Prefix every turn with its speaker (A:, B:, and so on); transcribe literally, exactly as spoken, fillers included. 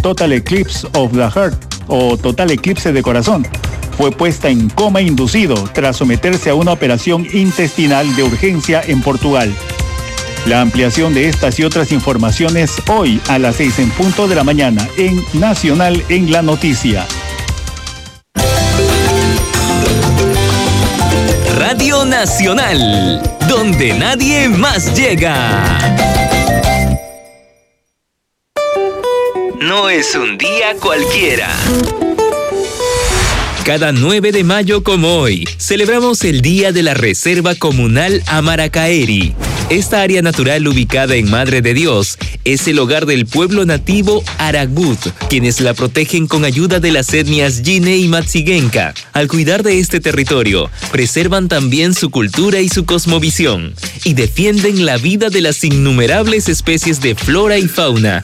A: Total Eclipse of the Heart o Total Eclipse de Corazón. Fue puesta en coma inducido tras someterse a una operación intestinal de urgencia en Portugal. La ampliación de estas y otras informaciones hoy a las seis en punto de la mañana en Nacional en la Noticia.
B: Radio Nacional, donde nadie más llega. No es un día cualquiera. Cada nueve de mayo como hoy, celebramos el Día de la Reserva Comunal Amaracaeri. Esta área natural ubicada en Madre de Dios es el hogar del pueblo nativo Aragbut, quienes la protegen con ayuda de las etnias Yine y Matsigenka. Al cuidar de este territorio, preservan también su cultura y su cosmovisión, y defienden la vida de las innumerables especies de flora y fauna